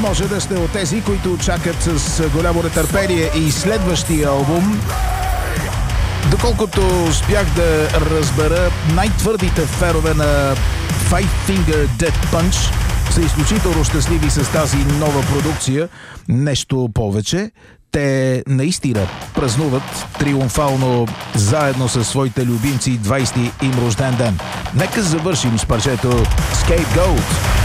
може да сте от тези, които чакат с голямо нетърпение и следващия албум. Доколкото успях да разбера, най-твърдите фенове на Five Finger Death Punch са изключително щастливи с тази нова продукция. Нещо повече, те наистина празнуват триумфално заедно с своите любимци 20-ти им рожден ден. Нека завършим с парчето Scapegoat.